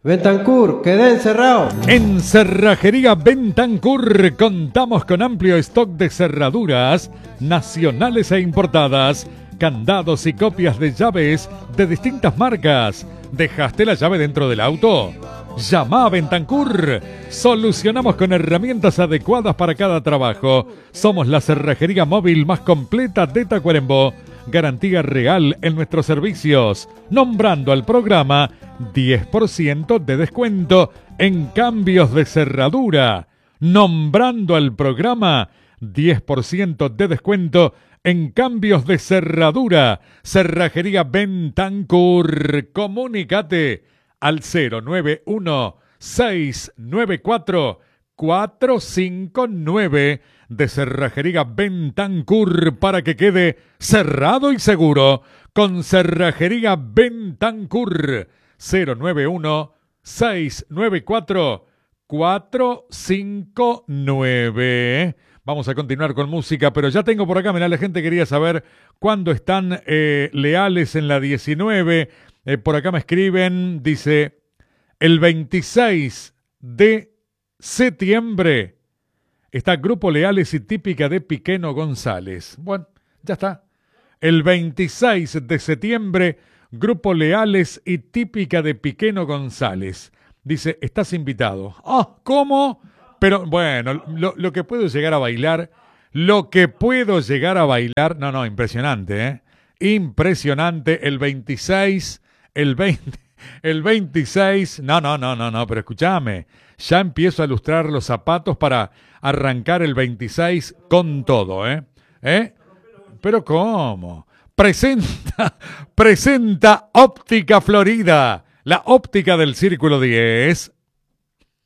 Bentancur, quedé encerrado. En Cerrajería Bentancur contamos con amplio stock de cerraduras nacionales e importadas, candados y copias de llaves de distintas marcas. ¿Dejaste la llave dentro del auto? Llama a Bentancur. Solucionamos con herramientas adecuadas para cada trabajo. Somos la cerrajería móvil más completa de Tacuarembó. Garantía real en nuestros servicios. Nombrando al programa 10% de descuento en cambios de cerradura. Nombrando al programa 10% de descuento en cambios de cerradura. Cerrajería Bentancur. Comunícate al 091-694-459 de Cerrajería Bentancur para que quede cerrado y seguro con Cerrajería Bentancur. 091-694-459. Vamos a continuar con música, pero ya tengo por acá, mirá, la gente quería saber cuándo están leales en la 19. Por acá me escriben, dice, el 26 de septiembre está Grupo Leales y Típica de Piqueno González. Bueno, ya está. El 26 de septiembre, Grupo Leales y Típica de Piqueno González. Dice, estás invitado. Ah, ¿cómo? Pero bueno, lo que puedo llegar a bailar, no, impresionante, ¿eh? Impresionante, el 26, el 26, no, pero escúchame, ya empiezo a lustrar los zapatos para arrancar el 26 con todo, ¿eh? ¿Pero cómo? Presenta Óptica Florida, la óptica del Círculo 10.